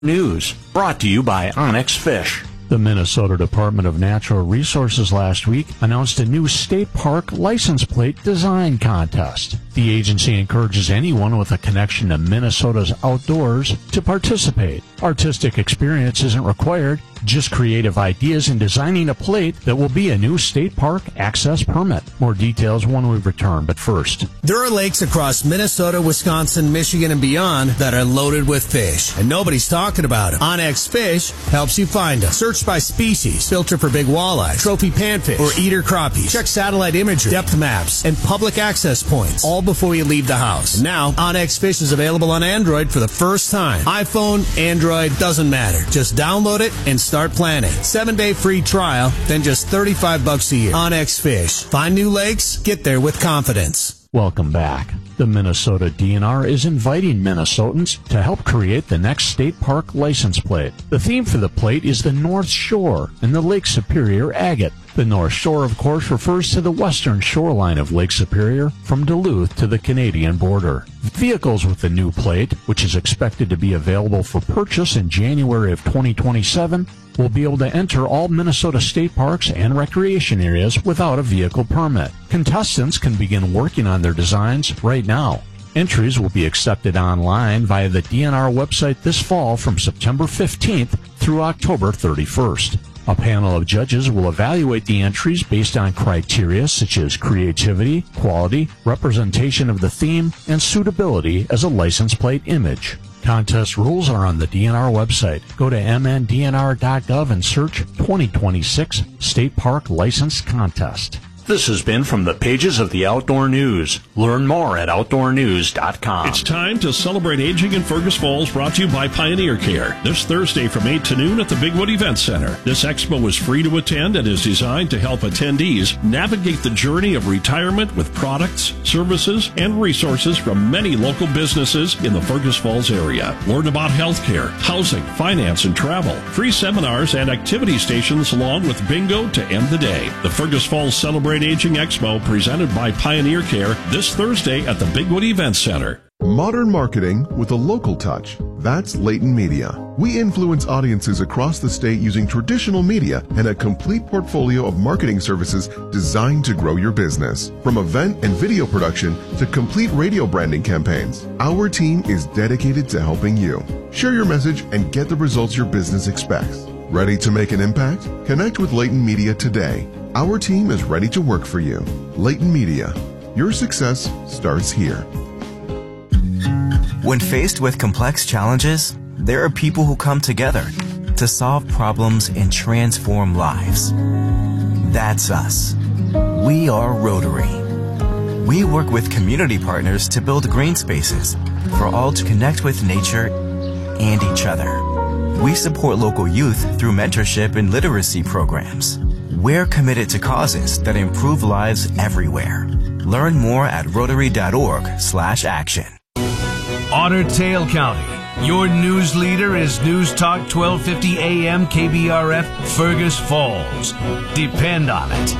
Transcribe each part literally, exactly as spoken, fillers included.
News, brought to you by Onyx Fish. The Minnesota Department of Natural Resources last week announced a new state park license plate design contest. The agency encourages anyone with a connection to Minnesota's outdoors to participate. Artistic experience isn't required, just creative ideas in designing a plate that will be a new state park access permit. More details when we return, but first. There are lakes across Minnesota, Wisconsin, Michigan, and beyond that are loaded with fish, and nobody's talking about them. Onyx Fish helps you find them. Search by species, filter for big walleye, trophy panfish, or eater crappies. Check satellite imagery, depth maps, and public access points, all before you leave the house. And now, Onyx Fish is available on Android for the first time. iPhone, Android, doesn't matter. Just download it and start planning. Seven-day free trial, then just thirty-five bucks a year. Onyx Fish. Find new lakes, get there with confidence. Welcome back. The Minnesota D N R is inviting Minnesotans to help create the next state park license plate. The theme for the plate is the North Shore and the Lake Superior agate. The North Shore, of course, refers to the western shoreline of Lake Superior from Duluth to the Canadian border. Vehicles with the new plate, which is expected to be available for purchase in January of twenty twenty-seven, will be able to enter all Minnesota state parks and recreation areas without a vehicle permit. Contestants can begin working on their designs right now. Entries will be accepted online via the D N R website this fall from September fifteenth through October thirty-first. A panel of judges will evaluate the entries based on criteria such as creativity, quality, representation of the theme, and suitability as a license plate image. Contest rules are on the D N R website. Go to m n d n r dot gov and search twenty twenty-six State Park License Contest. This has been from the pages of the Outdoor News. Learn more at outdoor news dot com. It's time to celebrate aging in Fergus Falls, brought to you by Pioneer Care. This Thursday from eight to noon at the Bigwood Event Center. This expo is free to attend and is designed to help attendees navigate the journey of retirement with products, services, and resources from many local businesses in the Fergus Falls area. Learn about healthcare, housing, finance, and travel. Free seminars and activity stations along with bingo to end the day. The Fergus Falls Celebrate Aging Expo presented by Pioneer Care this Thursday at the Bigwood Event Center. Modern marketing with a local touch. That's Layton Media. We influence audiences across the state using traditional media and a complete portfolio of marketing services designed to grow your business. From event and video production to complete radio branding campaigns, our team is dedicated to helping you. Share your message and get the results your business expects. Ready to make an impact? Connect with Layton Media today. Our team is ready to work for you. Layton Media. Your success starts here. When faced with complex challenges, there are people who come together to solve problems and transform lives. That's us. We are Rotary. We work with community partners to build green spaces for all to connect with nature and each other. We support local youth through mentorship and literacy programs. We're committed to causes that improve lives everywhere. Learn more at rotary dot org slash action. Otter Tail County. Your news leader is News Talk twelve fifty A M K B R F Fergus Falls. Depend on it.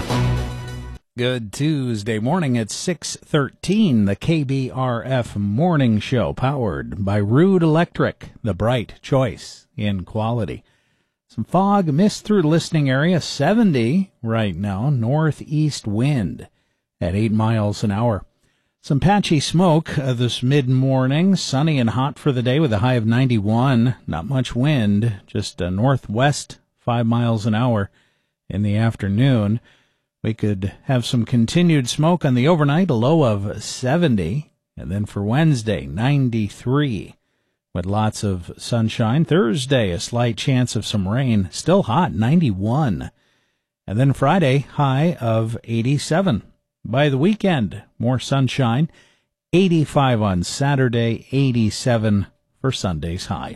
Good Tuesday morning at six thirteen, the K B R F Morning Show, powered by Rude Electric, the bright choice in quality. Some fog, mist through the listening area, seventy right now, northeast wind at eight miles an hour. Some patchy smoke uh, this mid-morning, sunny and hot for the day with a high of ninety-one. Not much wind, just a northwest five miles an hour in the afternoon. We could have some continued smoke on the overnight, a low of seventy. And then for Wednesday, ninety-three with lots of sunshine. Thursday, a slight chance of some rain, still hot, ninety-one. And then Friday, high of eighty-seven. By the weekend, more sunshine, eighty-five on Saturday, eighty-seven for Sunday's high.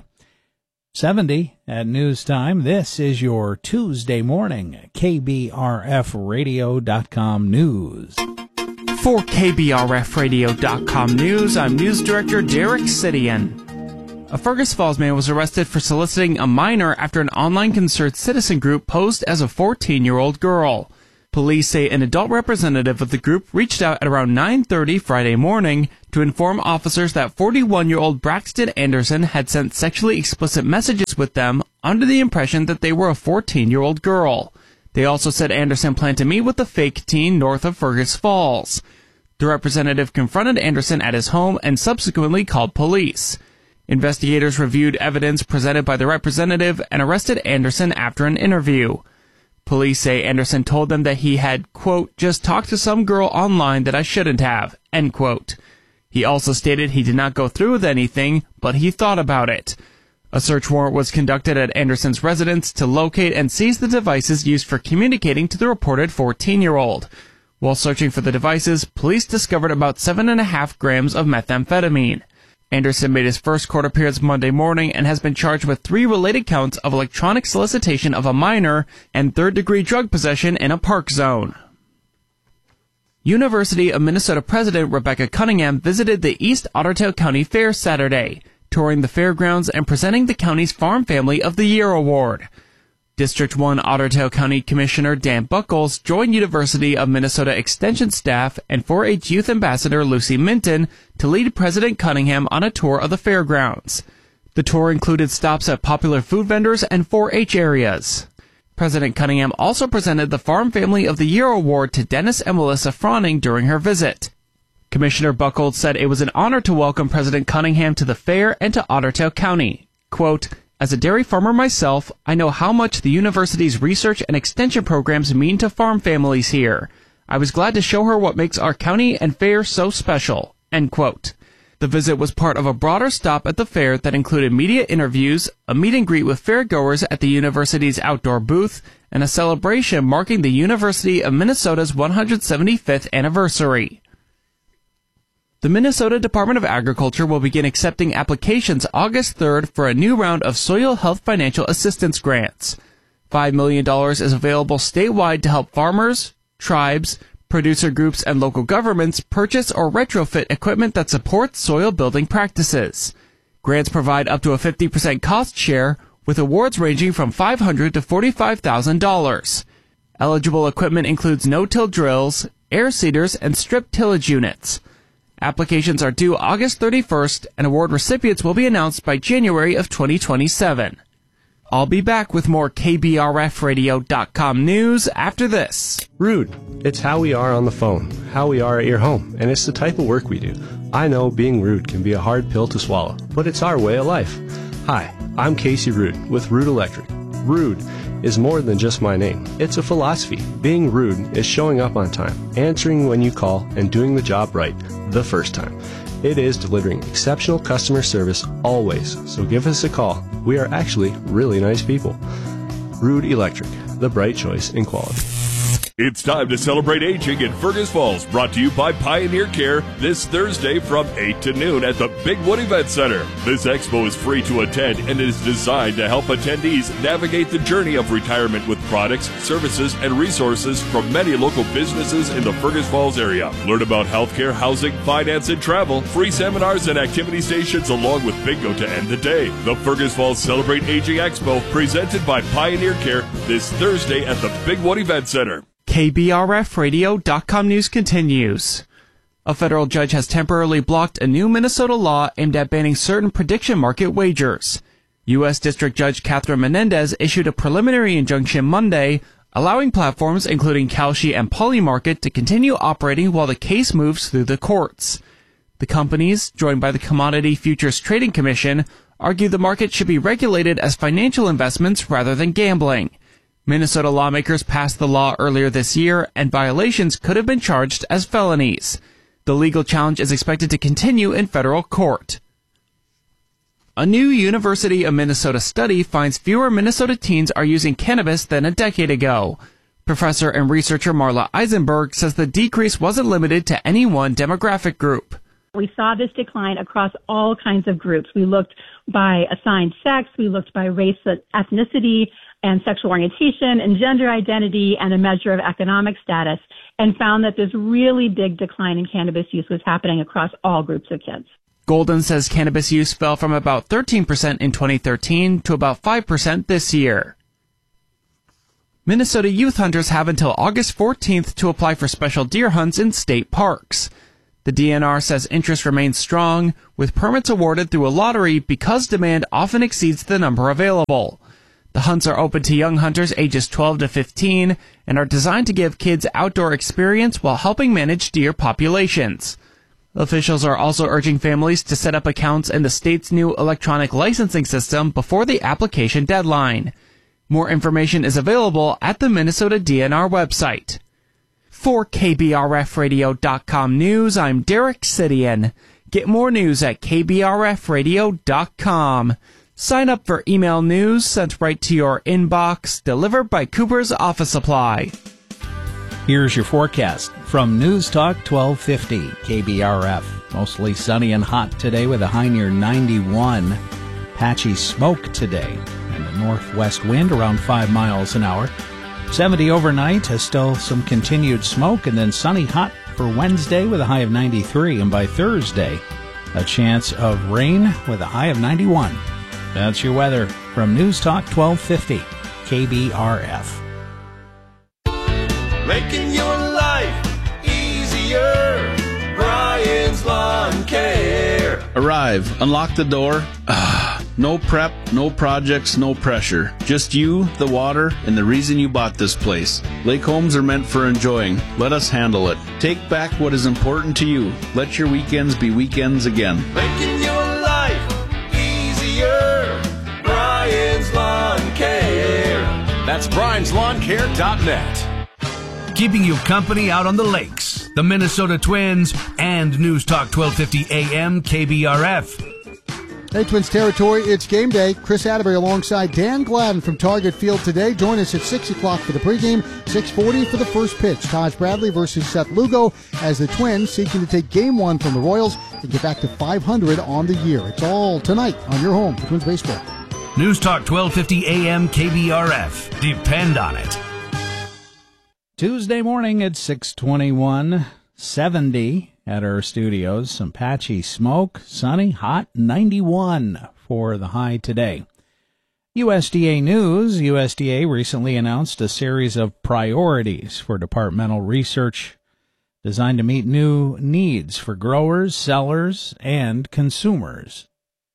seventy at news time. This is your Tuesday morning K B R F radio dot com news. For K B R F radio dot com news, I'm News Director Derek Sidian. A Fergus Falls man was arrested for soliciting a minor after an online concerned citizen group posed as a fourteen-year-old girl. Police say an adult representative of the group reached out at around nine thirty Friday morning to inform officers that forty-one-year-old Braxton Anderson had sent sexually explicit messages with them under the impression that they were a fourteen-year-old girl. They also said Anderson planned to meet with the fake teen north of Fergus Falls. The representative confronted Anderson at his home and subsequently called police. Investigators reviewed evidence presented by the representative and arrested Anderson after an interview. Police say Anderson told them that he had, quote, just talked to some girl online that I shouldn't have, end quote. He also stated he did not go through with anything, but he thought about it. A search warrant was conducted at Anderson's residence to locate and seize the devices used for communicating to the reported fourteen-year-old. While searching for the devices, police discovered about seven and a half grams of methamphetamine. Anderson made his first court appearance Monday morning and has been charged with three related counts of electronic solicitation of a minor and third-degree drug possession in a park zone. University of Minnesota President Rebecca Cunningham visited the East Otter Tail County Fair Saturday, touring the fairgrounds and presenting the county's Farm Family of the Year award. District one Otter Tail County Commissioner Dan Buckles joined University of Minnesota Extension staff and four H Youth Ambassador Lucy Minton to lead President Cunningham on a tour of the fairgrounds. The tour included stops at popular food vendors and four H areas. President Cunningham also presented the Farm Family of the Year award to Dennis and Melissa Froning during her visit. Commissioner Buckles said it was an honor to welcome President Cunningham to the fair and to Otter Tail County. Quote, as a dairy farmer myself, I know how much the university's research and extension programs mean to farm families here. I was glad to show her what makes our county and fair so special. End quote. The visit was part of a broader stop at the fair that included media interviews, a meet and greet with fairgoers at the university's outdoor booth, and a celebration marking the University of Minnesota's one hundred seventy-fifth anniversary. The Minnesota Department of Agriculture will begin accepting applications August third for a new round of soil health financial assistance grants. five million dollars is available statewide to help farmers, tribes, producer groups, and local governments purchase or retrofit equipment that supports soil building practices. Grants provide up to a fifty percent cost share, with awards ranging from five hundred dollars to forty-five thousand dollars. Eligible equipment includes no-till drills, air seeders, and strip tillage units. Applications are due August thirty-first, and award recipients will be announced by January of twenty twenty-seven. I'll be back with more K B R F radio dot com news after this. Rude. It's how we are on the phone, how we are at your home, and it's the type of work we do. I know being rude can be a hard pill to swallow, but it's our way of life. Hi, I'm Casey Rude with Rude Electric. Rude is more than just my name. It's a philosophy. Being rude is showing up on time, answering when you call, and doing the job right the first time. It is delivering exceptional customer service always, so give us a call. We are actually really nice people. Rude Electric, the bright choice in quality. It's time to celebrate aging in Fergus Falls, brought to you by Pioneer Care this Thursday from eight to noon at the Big Wood Event Center. This expo is free to attend and is designed to help attendees navigate the journey of retirement with products, services, and resources from many local businesses in the Fergus Falls area. Learn about healthcare, housing, finance, and travel, free seminars and activity stations along with bingo to end the day. The Fergus Falls Celebrate Aging Expo, presented by Pioneer Care this Thursday at the Big Wood Event Center. K B R F radio dot com news continues. A federal judge has temporarily blocked a new Minnesota law aimed at banning certain prediction market wagers. U S District Judge Catherine Menendez issued a preliminary injunction Monday, allowing platforms including Kalshi and Polymarket to continue operating while the case moves through the courts. The companies, joined by the Commodity Futures Trading Commission, argue the market should be regulated as financial investments rather than gambling. Minnesota lawmakers passed the law earlier this year, and violations could have been charged as felonies. The legal challenge is expected to continue in federal court. A new University of Minnesota study finds fewer Minnesota teens are using cannabis than a decade ago. Professor and researcher Marla Eisenberg says the decrease wasn't limited to any one demographic group. We saw this decline across all kinds of groups. We looked by assigned sex, we looked by race, ethnicity, and sexual orientation, and gender identity, and a measure of economic status, and found that this really big decline in cannabis use was happening across all groups of kids. Golden says cannabis use fell from about thirteen percent in twenty thirteen to about five percent this year. Minnesota youth hunters have until August fourteenth to apply for special deer hunts in state parks. The D N R says interest remains strong, with permits awarded through a lottery because demand often exceeds the number available. The hunts are open to young hunters ages twelve to fifteen and are designed to give kids outdoor experience while helping manage deer populations. Officials are also urging families to set up accounts in the state's new electronic licensing system before the application deadline. More information is available at the Minnesota D N R website. For K B R F radio dot com News, I'm Derek Sidian. Get more news at K B R F radio dot com. Sign up for email news sent right to your inbox, delivered by Cooper's Office Supply. Here's your forecast from News Talk twelve fifty K B R F. Mostly sunny and hot today with a high near ninety-one. Patchy smoke today and a northwest wind around five miles an hour. seventy overnight, has still some continued smoke, and then sunny hot for Wednesday with a high of ninety-three, and by Thursday, a chance of rain with a high of ninety-one. That's your weather from News Talk twelve fifty K B R F. Making your life easier, Brian's Lawn Care. Arrive, unlock the door. Ah, no prep, no projects, no pressure. Just you, the water, and the reason you bought this place. Lake homes are meant for enjoying. Let us handle it. Take back what is important to you. Let your weekends be weekends again. Making your life easier, Brian's Lawn Care. That's Brian's Lawn Care dot net. Keeping you company out on the lakes, the Minnesota Twins, and News Talk twelve fifty A M K B R F. Hey, Twins territory, it's game day. Chris Atterbury alongside Dan Gladden from Target Field today. Join us at six o'clock for the pregame, six forty for the first pitch. Taj Bradley versus Seth Lugo as the Twins seeking to take game one from the Royals and get back to five hundred on the year. It's all tonight on your home for Twins baseball. News Talk twelve fifty A M K B R F. Depend on it. Tuesday morning at six twenty-one, seventy at our studios. Some patchy smoke, sunny, hot, ninety-one for the high today. U S D A News. U S D A recently announced a series of priorities for departmental research designed to meet new needs for growers, sellers, and consumers.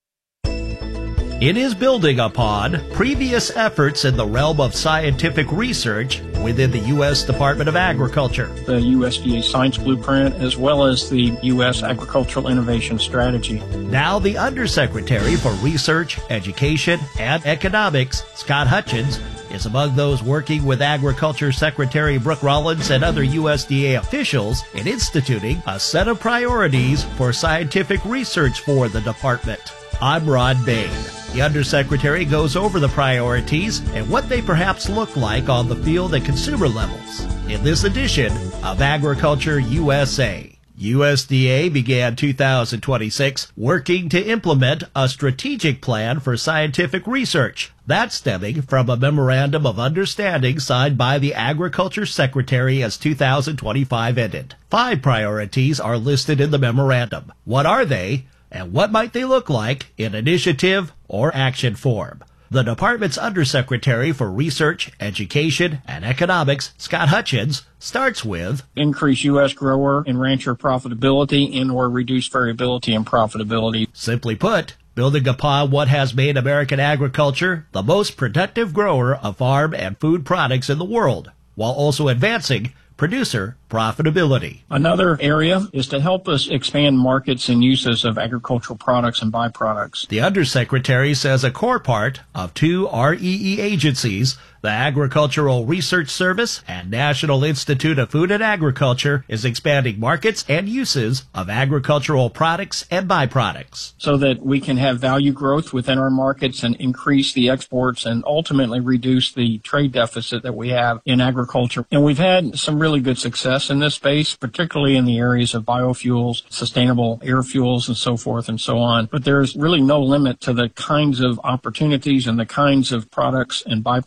It is building upon previous efforts in the realm of scientific research within the U S Department of Agriculture. The U S D A Science Blueprint, as well as the U S Agricultural Innovation Strategy. Now the Undersecretary for Research, Education, and Economics, Scott Hutchins, is among those working with Agriculture Secretary Brooke Rollins and other U S D A officials in instituting a set of priorities for scientific research for the department. I'm Rod Bain. The Undersecretary goes over the priorities and what they perhaps look like on the field and consumer levels in this edition of Agriculture U S A. U S D A began two thousand twenty-six working to implement a strategic plan for scientific research. That's stemming from a memorandum of understanding signed by the Agriculture Secretary as two thousand twenty-five ended. Five priorities are listed in the memorandum. What are they? And what might they look like in initiative or action form? The department's Undersecretary for Research, Education, and Economics, Scott Hutchins, starts with increase U S grower and rancher profitability and or reduce variability in profitability. Simply put, building upon what has made American agriculture the most productive grower of farm and food products in the world, while also advancing producer profitability. Another area is to help us expand markets and uses of agricultural products and byproducts. The Undersecretary says a core part of two R E E agencies, the Agricultural Research Service and National Institute of Food and Agriculture, is expanding markets and uses of agricultural products and byproducts. So that we can have value growth within our markets and increase the exports and ultimately reduce the trade deficit that we have in agriculture. And we've had some really good success in this space, particularly in the areas of biofuels, sustainable air fuels, and so forth and so on. But there's really no limit to the kinds of opportunities and the kinds of products and byproducts that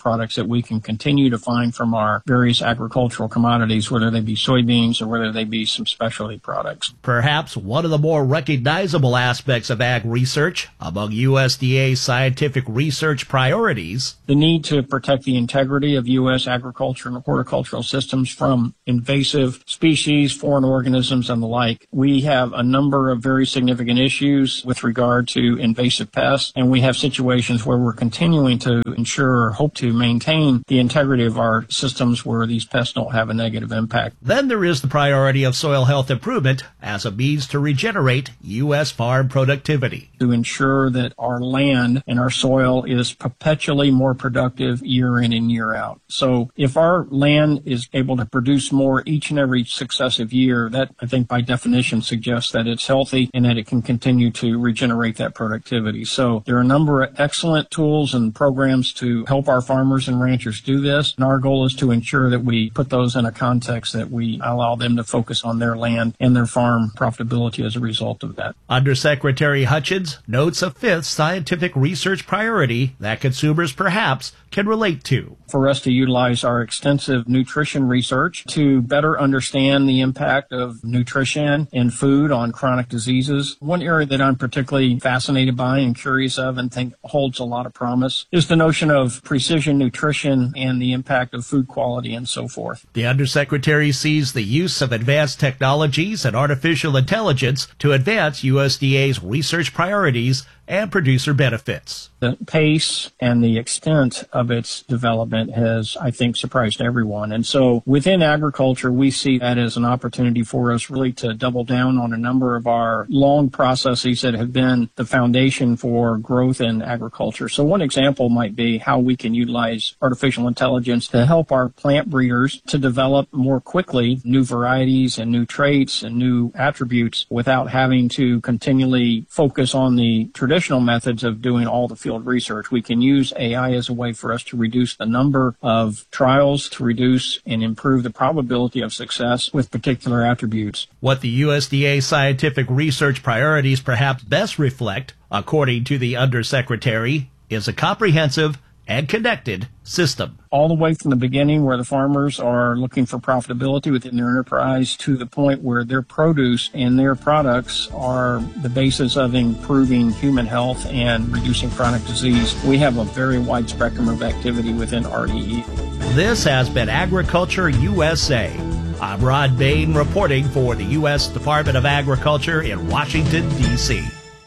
that we can continue to find from our various agricultural commodities, whether they be soybeans or whether they be some specialty products. Perhaps one of the more recognizable aspects of ag research among U S D A's scientific research priorities, the need to protect the integrity of U S agriculture and horticultural systems from invasive species, foreign organisms, and the like. We have a number of very significant issues with regard to invasive pests, and we have situations where we're continuing to ensure or hope to maintain the integrity of our systems where these pests don't have a negative impact. Then there is the priority of soil health improvement as a means to regenerate U S farm productivity. To ensure that our land and our soil is perpetually more productive year in and year out. So if our land is able to produce more each and every successive year, that I think by definition suggests that it's healthy and that it can continue to regenerate that productivity. So there are a number of excellent tools and programs to help our farmers and ranchers do this. And our goal is to ensure that we put those in a context that we allow them to focus on their land and their farm profitability as a result of that. Undersecretary Hutchins notes a fifth scientific research priority that consumers perhaps can relate to. For us to utilize our extensive nutrition research to better understand the impact of nutrition and food on chronic diseases. One area that I'm particularly fascinated by and curious of and think holds a lot of promise is the notion of precision nutrition and the impact of food quality and so forth. The Undersecretary sees the use of advanced technologies and artificial intelligence to advance U S D A's research priorities and producer benefits. The pace and the extent of its development has, I think, surprised everyone. And so within agriculture, we see that as an opportunity for us really to double down on a number of our long processes that have been the foundation for growth in agriculture. So one example might be how we can utilize artificial intelligence to help our plant breeders to develop more quickly new varieties and new traits and new attributes without having to continually focus on the traditional traditional methods of doing all the field research. We can use A I as a way for us to reduce the number of trials, to reduce and improve the probability of success with particular attributes. What the U S D A scientific research priorities perhaps best reflect, according to the Undersecretary, is a comprehensive and connected system. All the way from the beginning where the farmers are looking for profitability within their enterprise to the point where their produce and their products are the basis of improving human health and reducing chronic disease. We have a very wide spectrum of activity within R D E. This has been Agriculture U S A. I'm Rod Bain reporting for the U S Department of Agriculture in Washington, D C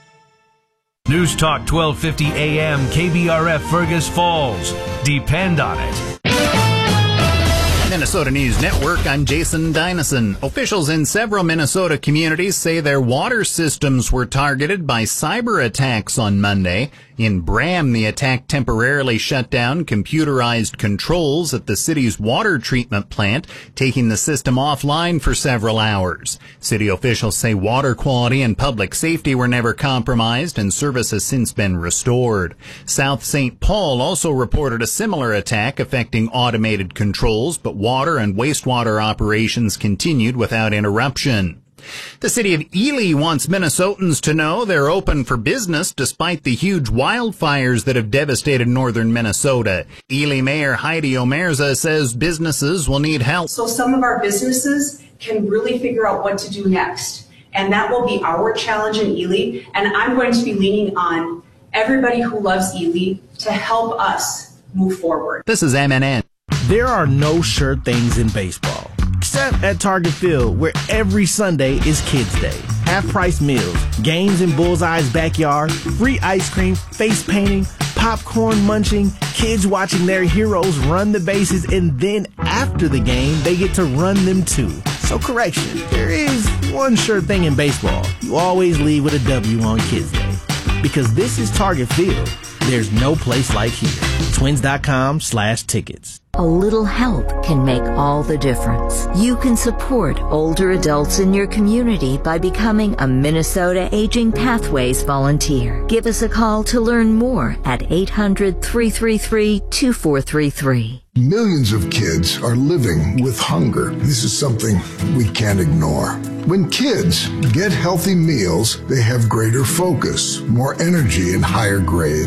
News Talk twelve fifty A M K B R F Fergus Falls. Depend on it. Minnesota News Network, I'm Jason Dynison. Officials in several Minnesota communities say their water systems were targeted by cyber attacks on Monday. In Bram, the attack temporarily shut down computerized controls at the city's water treatment plant, taking the system offline for several hours. City officials say water quality and public safety were never compromised and service has since been restored. South Saint Paul also reported a similar attack affecting automated controls, but water and wastewater operations continued without interruption. The city of Ely wants Minnesotans to know they're open for business despite the huge wildfires that have devastated northern Minnesota. Ely Mayor Heidi Omerza says businesses will need help. So some of our businesses can really figure out what to do next. And that will be our challenge in Ely. And I'm going to be leaning on everybody who loves Ely to help us move forward. This is M N N. There are no sure things in baseball, except at Target Field, where every Sunday is Kids Day. Half-price meals, games in Bullseye's backyard, free ice cream, face painting, popcorn munching, kids watching their heroes run the bases, and then after the game, they get to run them too. So correction, there is one sure thing in baseball. You always leave with a W on Kids Day. Because this is Target Field. There's no place like here. Twins.com slash tickets. A little help can make all the difference. You can support older adults in your community by becoming a Minnesota Aging Pathways volunteer. Give us a call to learn more at eight hundred, three three three, two four three three. Millions of kids are living with hunger. This is something we can't ignore. When kids get healthy meals, they have greater focus, more energy, and higher grades.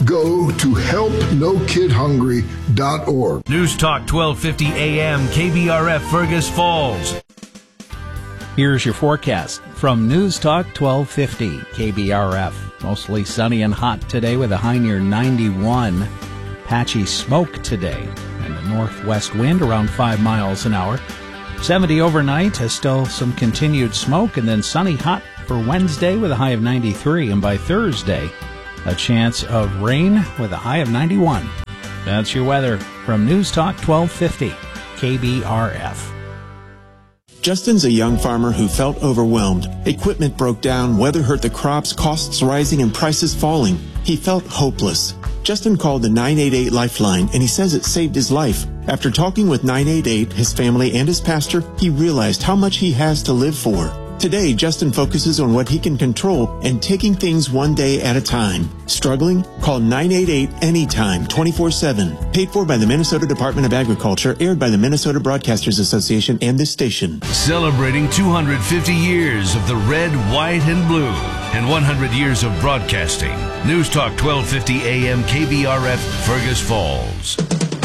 Go to help no kid hungry dot org. News Talk twelve fifty A M K B R F Fergus Falls. Here's your forecast from News Talk twelve fifty K B R F. Mostly sunny and hot today with a high near ninety-one. Patchy smoke today and a northwest wind around five miles an hour. seventy overnight, has still some continued smoke, and then sunny hot for Wednesday with a high of ninety-three, and by Thursday, a chance of rain with a high of ninety-one. That's your weather from News Talk twelve fifty K B R F. Justin's a young farmer who felt overwhelmed. Equipment broke down, weather hurt the crops, costs rising, and prices falling. He felt hopeless. Justin called the nine eight eight Lifeline, and he says it saved his life. After talking with nine eight eight, his family, and his pastor, he realized how much he has to live for. Today, Justin focuses on what he can control and taking things one day at a time. Struggling? Call nine eight eight anytime, twenty-four seven. Paid for by the Minnesota Department of Agriculture, aired by the Minnesota Broadcasters Association and this station. Celebrating two hundred fifty years of the red, white, and blue, and one hundred years of broadcasting. News Talk twelve fifty A M K B R F, Fergus Falls.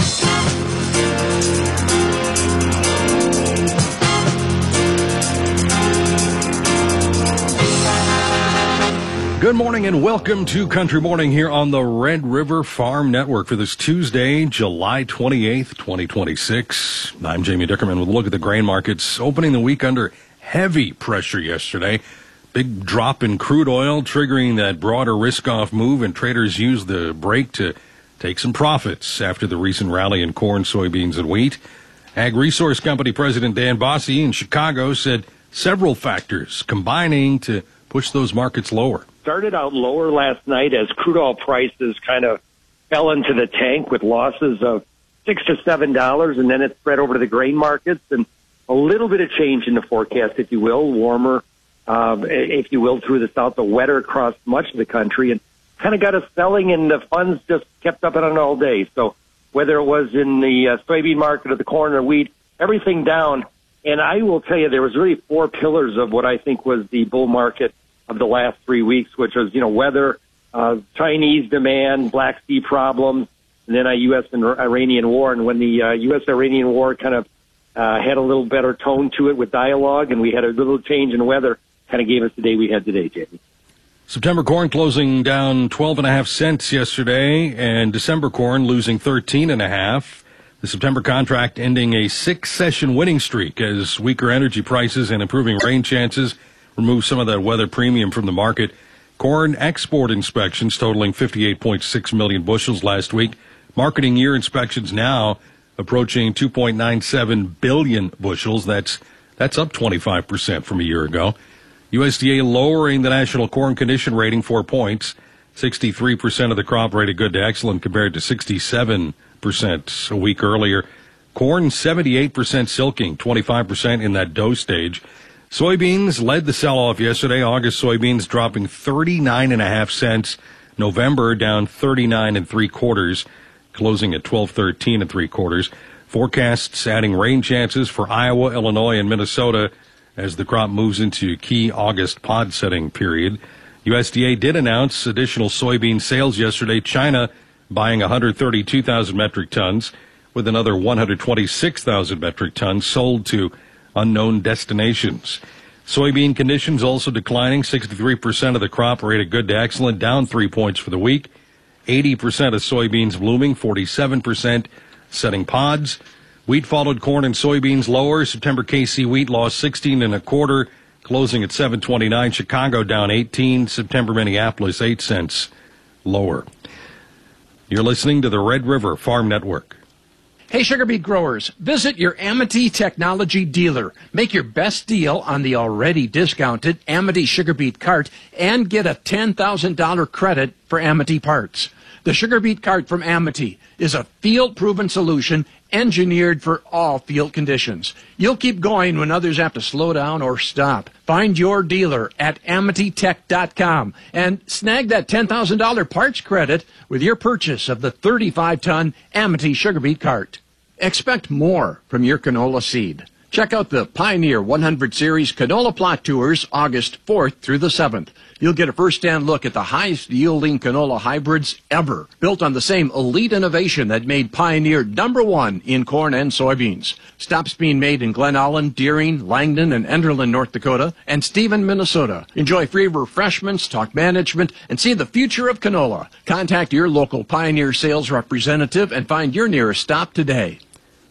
Good morning and welcome to Country Morning here on the Red River Farm Network for this Tuesday, July twenty-eighth, twenty twenty-six. I'm Jamie Dickerman with a look at the grain markets. Opening the week under heavy pressure yesterday. Big drop in crude oil triggering that broader risk-off move, and traders used the break to take some profits after the recent rally in corn, soybeans, and wheat. Ag Resource Company President Dan Bosse in Chicago said several factors combining to push those markets lower. Started out lower last night as crude oil prices kind of fell into the tank with losses of six to seven dollars, and then it spread over to the grain markets, and a little bit of change in the forecast, if you will, warmer, um, if you will, through the south, the wetter across much of the country, and kind of got us selling, and the funds just kept up on it all day. So whether it was in the uh, soybean market or the corn or wheat, everything down. And I will tell you, there was really four pillars of what I think was the bull market of the last three weeks, which was, you know, weather, uh, Chinese demand, Black Sea problems, and then a U S and Iranian war. And when the uh, U S Iranian war kind of uh, had a little better tone to it with dialogue, and we had a little change in weather, kind of gave us the day we had today, Jamie. September corn closing down twelve and a half cents yesterday, and December corn losing thirteen and a half. The September contract ending a six-session winning streak as weaker energy prices and improving rain chances remove some of that weather premium from the market. Corn export inspections totaling fifty-eight point six million bushels last week. Marketing year inspections now approaching two point nine seven billion bushels. That's that's up twenty-five percent from a year ago. U S D A lowering the national corn condition rating four points. sixty-three percent of the crop rated good to excellent compared to sixty-seven percent a week earlier. Corn seventy-eight percent silking, twenty-five percent in that dough stage. Soybeans led the sell-off yesterday. August soybeans dropping thirty-nine and a half cents. November down thirty-nine and three quarters, closing at twelve thirteen and three quarters. Forecasts adding rain chances for Iowa, Illinois, and Minnesota as the crop moves into key August pod setting period. U S D A did announce additional soybean sales yesterday. China buying one hundred thirty-two thousand metric tons, with another one hundred twenty-six thousand metric tons sold to unknown destinations. Soybean conditions also declining. sixty-three percent of the crop rated good to excellent, down three points for the week. eighty percent of soybeans blooming, forty-seven percent setting pods. Wheat followed corn and soybeans lower. September K C wheat lost sixteen and a quarter, closing at seven twenty-nine. Chicago down eighteen. September Minneapolis eight cents lower. You're listening to the Red River Farm Network. Hey, sugar beet growers, visit your Amity Technology dealer. Make your best deal on the already discounted Amity sugar beet cart and get a ten thousand dollars credit for Amity parts. The sugar beet cart from Amity is a field-proven solution engineered for all field conditions. You'll keep going when others have to slow down or stop. Find your dealer at amity tech dot com and snag that ten thousand dollars parts credit with your purchase of the thirty-five ton Amity sugar beet cart. Expect more from your canola seed. Check out the Pioneer one hundred Series Canola Plot Tours August fourth through the seventh. You'll get a first-hand look at the highest-yielding canola hybrids ever, built on the same elite innovation that made Pioneer number one in corn and soybeans. Stops being made in Glen Allen, Deering, Langdon, and Enderlin, North Dakota, and Stephen, Minnesota. Enjoy free refreshments, talk management, and see the future of canola. Contact your local Pioneer sales representative and find your nearest stop today.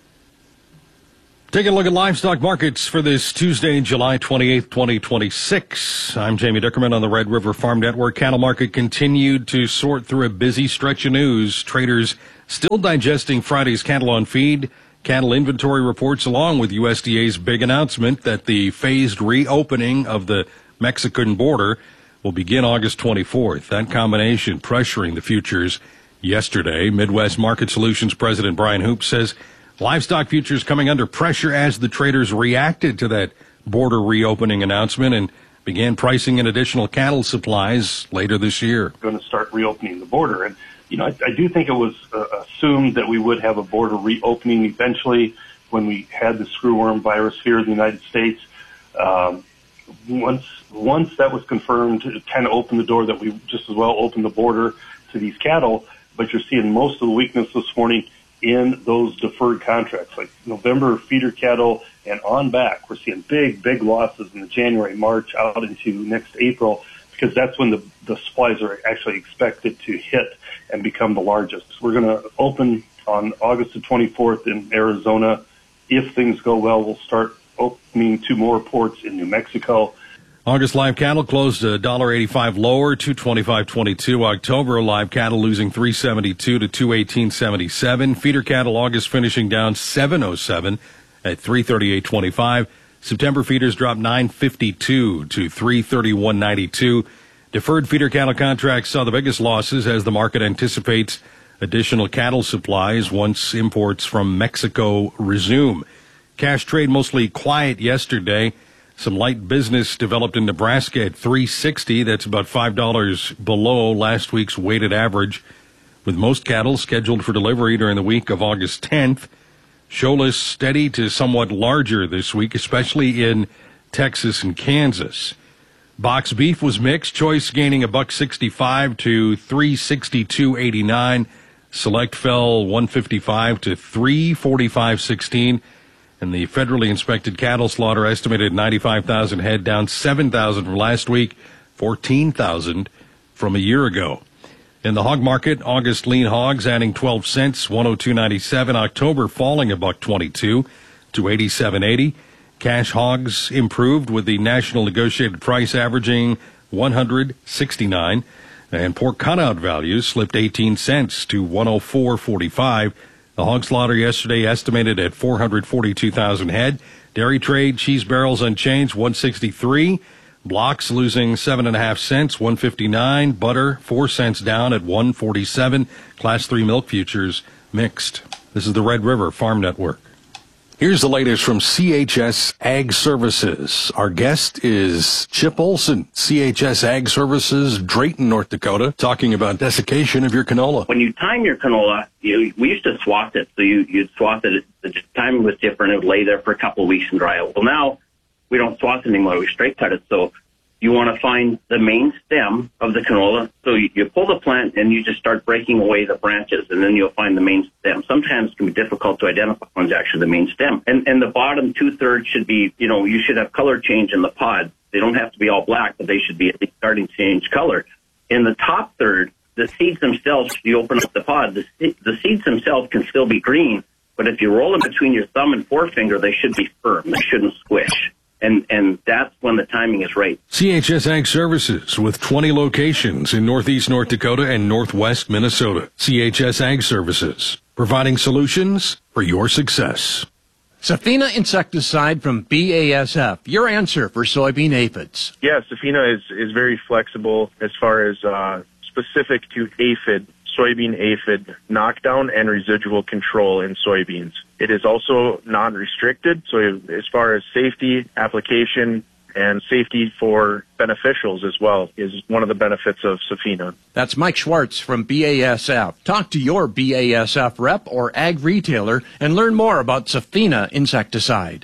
Taking a look at livestock markets for this Tuesday, July twenty-eighth, twenty twenty-six. I'm Jamie Dickerman on the Red River Farm Network. Cattle market continued to sort through a busy stretch of news. Traders still digesting Friday's cattle on feed, cattle inventory reports, along with U S D A's big announcement that the phased reopening of the Mexican border will begin August twenty-fourth. That combination pressuring the futures yesterday. Midwest Market Solutions President Brian Hoop says livestock futures coming under pressure as the traders reacted to that border reopening announcement and began pricing in additional cattle supplies later this year. Going to start reopening the border. And, you know, I, I do think it was uh, assumed that we would have a border reopening eventually when we had the screwworm virus here in the United States. Um, once, once that was confirmed, it kind of opened the door that we just as well opened the border to these cattle. But you're seeing most of the weakness this morning in those deferred contracts, like November feeder cattle and on back. We're seeing big, big losses in the January, March out into next April, because that's when the, the supplies are actually expected to hit and become the largest. We're going to open on August the twenty-fourth in Arizona. If things go well, we'll start opening two more ports in New Mexico. August live cattle closed one dollar eighty-five lower, two twenty-five twenty-two. October live cattle losing three seventy-two to two eighteen seventy-seven. Feeder cattle August finishing down seven oh seven at three thirty-eight twenty-five. September feeders dropped nine fifty-two to three thirty-one ninety-two. Deferred feeder cattle contracts saw the biggest losses as the market anticipates additional cattle supplies once imports from Mexico resume. Cash trade mostly quiet yesterday. Some light business developed in Nebraska at three sixty. That's about five dollars below last week's weighted average, with most cattle scheduled for delivery during the week of August tenth. Showless steady to somewhat larger this week, especially in Texas and Kansas. Box beef was mixed. Choice gaining a buck sixty-five to three sixty-two eighty-nine. Select fell one fifty-five to three forty-five sixteen. And the federally inspected cattle slaughter estimated ninety-five thousand head, down seven thousand from last week, fourteen thousand from a year ago. In the hog market, August lean hogs adding twelve cents, one oh two ninety-seven. October falling a buck twenty-two to eighty-seven eighty. Cash hogs improved with the national negotiated price averaging one hundred sixty-nine. And pork cutout values slipped eighteen cents to one oh four forty-five. The hog slaughter yesterday estimated at four hundred forty-two thousand head. Dairy trade, cheese barrels unchanged, one sixty-three. Blocks losing seven and a half cents, one fifty-nine. Butter, four cents down at one forty-seven. Class three milk futures mixed. This is the Red River Farm Network. Here's the latest from C H S Ag Services. Our guest is Chip Olson, C H S Ag Services, Drayton, North Dakota, talking about desiccation of your canola. When you time your canola, you, we used to swath it. So you, you'd swath it. The timing was different. It would lay there for a couple of weeks and dry out. Well, now we don't swath it anymore. We straight cut it. So you want to find the main stem of the canola. So you, you pull the plant and you just start breaking away the branches, and then you'll find the main stem. Sometimes it can be difficult to identify when's actually the main stem. And, and the bottom two-thirds should be, you know, you should have color change in the pod. They don't have to be all black, but they should be at least starting to change color. In the top third, the seeds themselves, you open up the pod, the, the seeds themselves can still be green, but if you roll them between your thumb and forefinger, they should be firm. They shouldn't squish. And and that's when the timing is right. C H S Ag Services with twenty locations in Northeast North Dakota and Northwest Minnesota. C H S Ag Services, providing solutions for your success. Safina insecticide from B A S F, your answer for soybean aphids. Yeah, Safina is, is very flexible as far as uh, specific to aphid, soybean aphid knockdown and residual control in soybeans. It is also non-restricted, so as far as safety, application, and safety for beneficials as well is one of the benefits of Safina. That's Mike Schwartz from B A S F. Talk to your B A S F rep or ag retailer and learn more about Safina insecticide.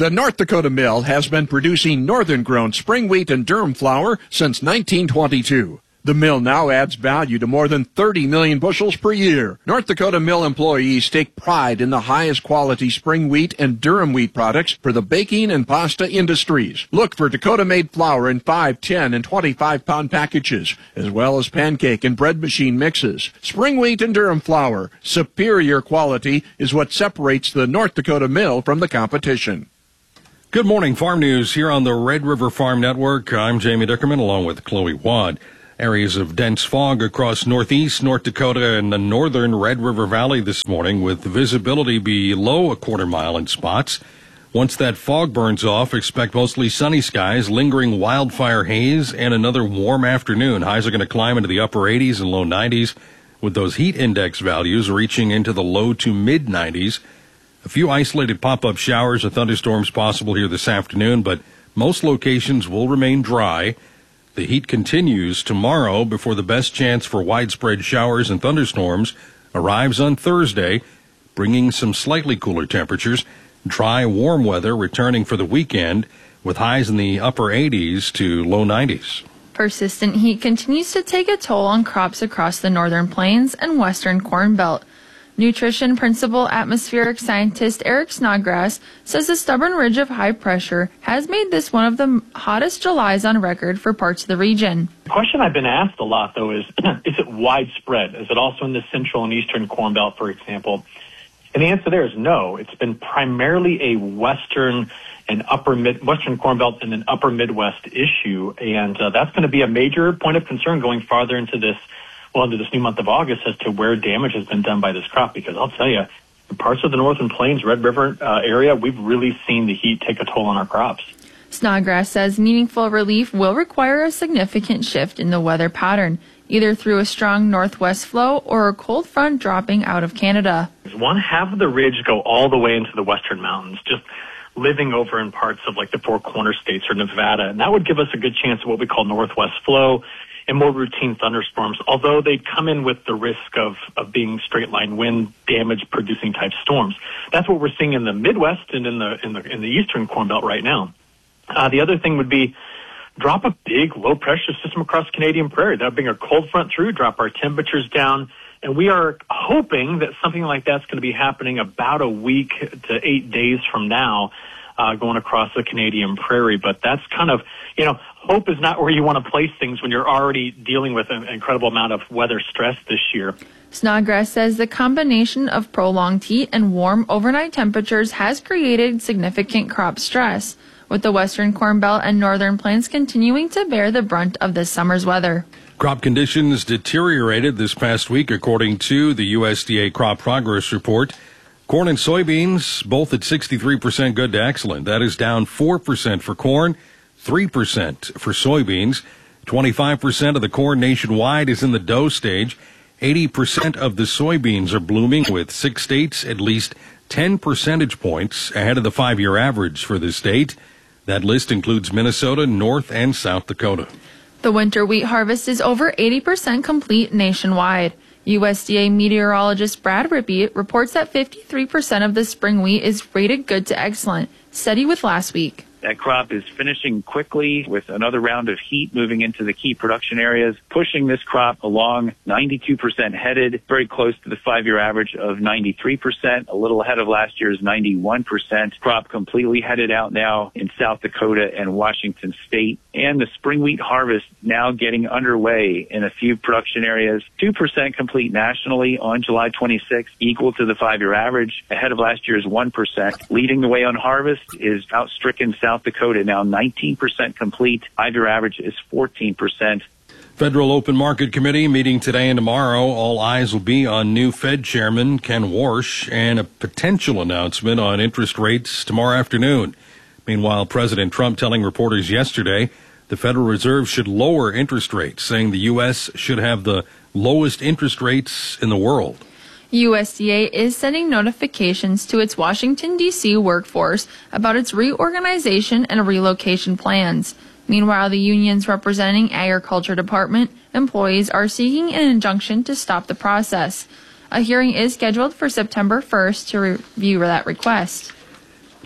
The North Dakota Mill has been producing northern-grown spring wheat and durum flour since nineteen twenty-two. The mill now adds value to more than thirty million bushels per year. North Dakota Mill employees take pride in the highest quality spring wheat and durum wheat products for the baking and pasta industries. Look for Dakota-made flour in five, ten, and twenty-five pound packages, as well as pancake and bread machine mixes. Spring wheat and durum flour, superior quality, is what separates the North Dakota Mill from the competition. Good morning, Farm News here on the Red River Farm Network. I'm Jamie Dickerman along with Chloe Wad. Areas of dense fog across northeast North Dakota and the northern Red River Valley this morning, with visibility below a quarter mile in spots. Once that fog burns off, expect mostly sunny skies, lingering wildfire haze, and another warm afternoon. Highs are going to climb into the upper eighties and low nineties, with those heat index values reaching into the low to mid nineties. A few isolated pop-up showers and thunderstorms possible here this afternoon, but most locations will remain dry. The heat continues tomorrow before the best chance for widespread showers and thunderstorms arrives on Thursday, bringing some slightly cooler temperatures. Dry, warm weather returning for the weekend with highs in the upper eighties to low nineties. Persistent heat continues to take a toll on crops across the northern plains and western Corn Belt. Nutrition Principal Atmospheric Scientist Eric Snodgrass says the stubborn ridge of high pressure has made this one of the hottest Julys on record for parts of the region. The question I've been asked a lot, though, is, is it widespread? Is it also in the central and eastern Corn Belt, for example? And the answer there is no. It's been primarily a western and upper mid, western Corn Belt and an upper Midwest issue, and uh, that's going to be a major point of concern going farther into this well, into this new month of August as to where damage has been done by this crop, because I'll tell you, in parts of the northern plains, Red River uh, area, we've really seen the heat take a toll on our crops. Snodgrass says meaningful relief will require a significant shift in the weather pattern, either through a strong northwest flow or a cold front dropping out of Canada. One half of the ridge go all the way into the western mountains, just living over in parts of like the Four Corner states or Nevada, and that would give us a good chance of what we call northwest flow and more routine thunderstorms, although they'd come in with the risk of, of being straight line wind damage producing type storms. That's what we're seeing in the Midwest and in the in the in the eastern Corn Belt right now. Uh, the other thing would be drop a big low pressure system across Canadian prairie. That would bring a cold front through, drop our temperatures down, and we are hoping that something like that's going to be happening about a week to eight days from now, uh, going across the Canadian prairie. But that's kind of, you know, hope is not where you want to place things when you're already dealing with an incredible amount of weather stress this year. Snodgrass says the combination of prolonged heat and warm overnight temperatures has created significant crop stress, with the western Corn Belt and northern plains continuing to bear the brunt of this summer's weather. Crop conditions deteriorated this past week, according to the U S D A Crop Progress Report. Corn and soybeans, both at sixty-three percent good to excellent. That is down four percent for corn, three percent for soybeans. twenty-five percent of the corn nationwide is in the dough stage. eighty percent of the soybeans are blooming, with six states at least ten percentage points ahead of the five-year average for the state. That list includes Minnesota, North, and South Dakota. The winter wheat harvest is over eighty percent complete nationwide. U S D A meteorologist Brad Rippey reports that fifty-three percent of the spring wheat is rated good to excellent, steady with last week. That crop is finishing quickly with another round of heat moving into the key production areas, pushing this crop along ninety-two percent headed, very close to the five-year average of ninety-three percent, a little ahead of last year's ninety-one percent. Crop completely headed out now in South Dakota and Washington State. And the spring wheat harvest now getting underway in a few production areas, two percent complete nationally on July twenty-sixth, equal to the five-year average, ahead of last year's one percent. Leading the way on harvest is outstricken South South Dakota, now nineteen percent complete. Five-year average is fourteen percent. Federal Open Market Committee meeting today and tomorrow. All eyes will be on new Fed Chairman Ken Warsh and a potential announcement on interest rates tomorrow afternoon. Meanwhile, President Trump telling reporters yesterday the Federal Reserve should lower interest rates, saying the U S should have the lowest interest rates in the world. U S D A is sending notifications to its Washington, D C workforce about its reorganization and relocation plans. Meanwhile, the unions representing Agriculture Department employees are seeking an injunction to stop the process. A hearing is scheduled for September first to review that request.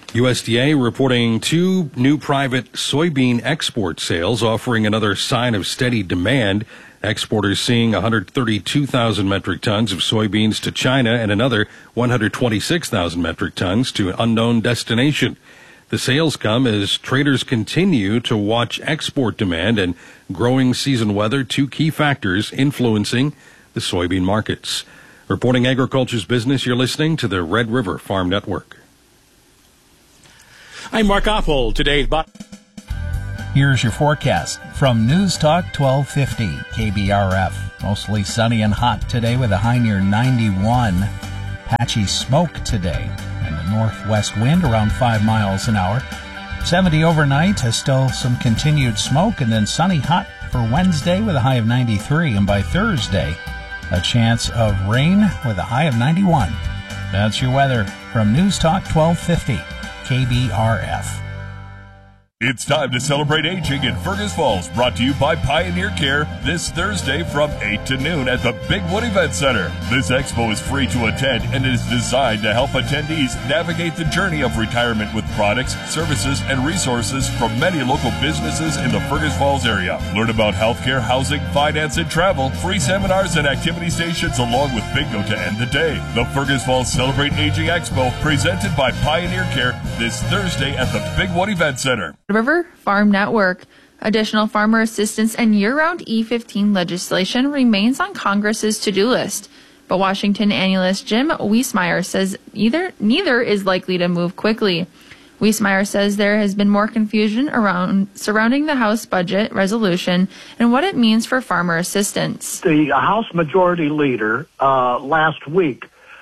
U S D A reporting two new private soybean export sales, offering another sign of steady demand. Exporters seeing one hundred thirty-two thousand metric tons of soybeans to China and another one hundred twenty-six thousand metric tons to an unknown destination. The sales come as traders continue to watch export demand and growing season weather, two key factors influencing the soybean markets. Reporting Agriculture's Business, you're listening to the Red River Farm Network. I'm Mark Oppold. Today's bot. Here's your forecast from News Talk twelve fifty K B R F. Mostly sunny and hot today with a high near ninety-one. Patchy smoke today and the northwest wind around five miles an hour. seventy overnight, has still some continued smoke, and then sunny hot for Wednesday with a high of ninety-three. And by Thursday, a chance of rain with a high of ninety-one. That's your weather from News Talk twelve fifty K B R F. It's time to celebrate aging in Fergus Falls, brought to you by Pioneer Care this Thursday from eight to noon at the Big Wood Event Center. This expo is free to attend and is designed to help attendees navigate the journey of retirement with products, services, and resources from many local businesses in the Fergus Falls area. Learn about healthcare, housing, finance, and travel, free seminars and activity stations along with bingo to end the day. The Fergus Falls Celebrate Aging Expo, presented by Pioneer Care this Thursday at the Big Wood Event Center. River Farm Network. Additional farmer assistance and year-round E fifteen legislation remains on Congress's to-do list. But Washington analyst Jim Wiesmeyer says either neither is likely to move quickly. Wiesmeyer says there has been more confusion around surrounding the House budget resolution and what it means for farmer assistance. The House Majority Leader uh, last week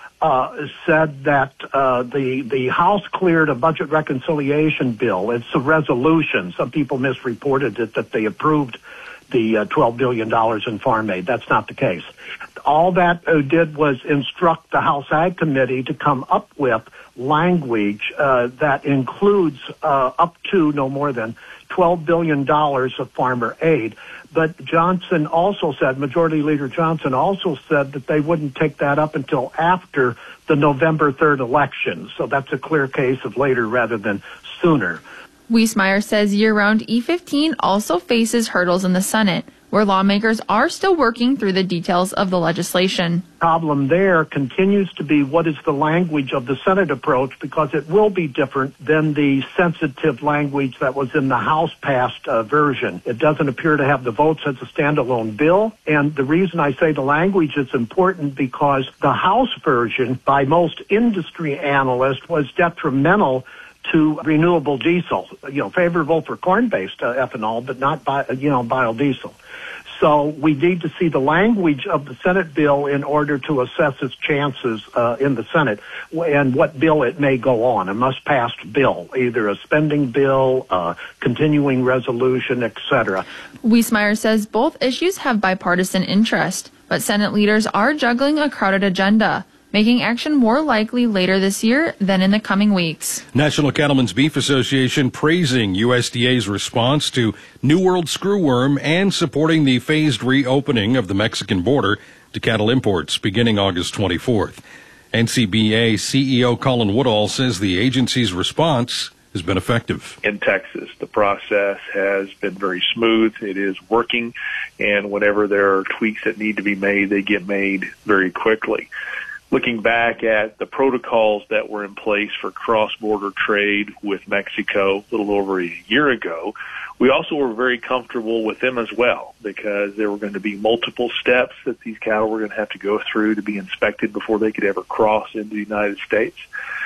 Uh, said that uh, the the House cleared a budget reconciliation bill. It's a resolution. Some people misreported it that they approved the uh, twelve billion dollars in farm aid. That's not the case. All that uh, did was instruct the House Ag Committee to come up with language uh, that includes uh, up to no more than twelve billion dollars of farmer aid. But Johnson also said, Majority Leader Johnson also said that they wouldn't take that up until after the November third election. So that's a clear case of later rather than sooner. Wiesmeyer says year-round E fifteen also faces hurdles in the Senate, where lawmakers are still working through the details of the legislation. Problem there continues to be what is the language of the Senate approach, because it will be different than the sensitive language that was in the House-passed uh, version. It doesn't appear to have the votes as a standalone bill, and the reason I say the language is important because the House version, by most industry analysts, was detrimental to renewable diesel, you know, favorable for corn-based uh, ethanol, but not, bi- you know, biodiesel. So we need to see the language of the Senate bill in order to assess its chances uh, in the Senate and what bill it may go on, a must-passed bill, either a spending bill, a continuing resolution, et cetera. Wiesmeyer says both issues have bipartisan interest, but Senate leaders are juggling a crowded agenda, making action more likely later this year than in the coming weeks. National Cattlemen's Beef Association praising U S D A's response to New World screwworm and supporting the phased reopening of the Mexican border to cattle imports beginning August twenty-fourth. N C B A C E O Colin Woodall says the agency's response has been effective. In Texas, the process has been very smooth. It is working, and whenever there are tweaks that need to be made, they get made very quickly. Looking back at the protocols that were in place for cross-border trade with Mexico a little over a year ago, we also were very comfortable with them as well, because there were going to be multiple steps that these cattle were going to have to go through to be inspected before they could ever cross into the United States.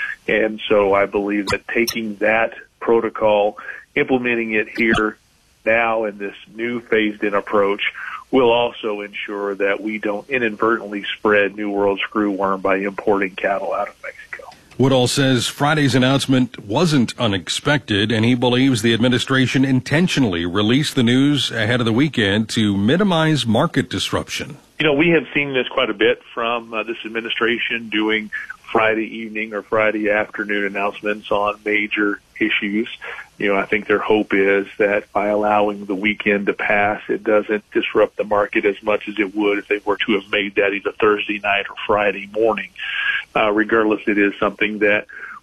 And so I believe that taking that protocol, implementing it here now in this new phased-in approach, will also ensure that we don't inadvertently spread New World screwworm by importing cattle out of Mexico. Woodall says Friday's announcement wasn't unexpected, and he believes the administration intentionally released the news ahead of the weekend to minimize market disruption. You know, we have seen this quite a bit from uh, this administration doing Friday evening or Friday afternoon announcements on major issues. You know, I think their hope is that by allowing the weekend to pass, it doesn't disrupt the market as much as it would if they were to have made that either Thursday night or Friday morning. Uh, regardless, it is something that